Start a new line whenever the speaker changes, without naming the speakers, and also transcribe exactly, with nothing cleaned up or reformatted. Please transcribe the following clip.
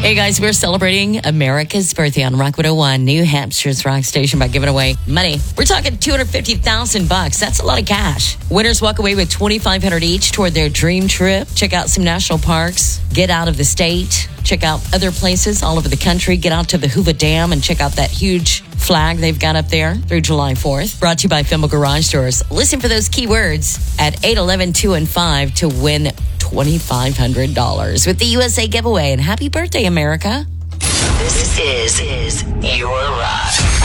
Hey guys, we're celebrating America's birthday on Rock one oh one, New Hampshire's rock station, by giving away money. We're talking two hundred fifty thousand bucks. That's a lot of cash. Winners walk away with twenty-five hundred each toward their dream trip. Check out some national parks. Get out of the state. Check out other places all over the country. Get out to the Hoover Dam and check out that huge flag they've got up there through July fourth. Brought to you by Fimble Garage Doors. Listen for those keywords at eight eleven two and five to win twenty-five hundred dollars with the U S A giveaway. And happy birthday, America.
This is, is Your Rock.